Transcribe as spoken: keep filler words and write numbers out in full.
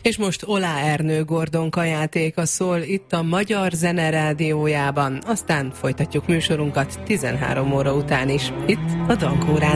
És most Olá Ernő Gordon kajátéka szól itt a Magyar Zene Rádiójában, aztán folytatjuk műsorunkat tizenhárom óra után is, itt a Dankórán.